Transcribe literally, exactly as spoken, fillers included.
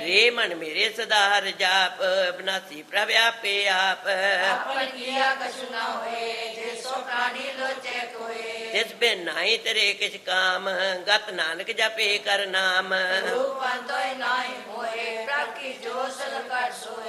ਹਰੇ ਮਨ ਮੇਰੇ ਸਦਾ ਹਰਿ ਜਾਪ ਬਿਨਾਸੀ ਪ੍ਰਭ ਆਪੇ ਆਪ ਆਪਨ ਕੀਆ ਕਛੁ ਨ ਹੋਏ ਜੇ ਸੋ ਪ੍ਰਾਣੀ ਲੋਚੈ ਕੋਏ ਤਿਸ ਬਿਨ ਨਾਹੀ ਤੇਰੇ ਕਿਛ ਕਾਮ ਗਤ ਨਾਨਕ ਜਪੇ ਕਰ ਨਾਮ ਰੂਪ ਅੰਤੋਇ ਨਾਹੀ ਹੋਏ ਪ੍ਰਭ ਕੀ ਜੋ ਸਦ ਕਰ ਸੋਏ